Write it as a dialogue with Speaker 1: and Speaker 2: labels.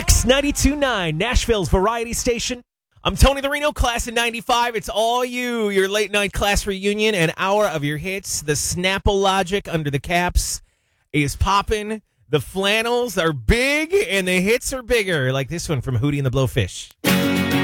Speaker 1: Kicks 92.9, Nashville's variety station. I'm Tony the Reno, class of 95. It's all you, your late night class reunion, an hour of your hits. The Snapple logic under the caps is popping. The flannels are big and the hits are bigger, like this one from Hootie and the Blowfish.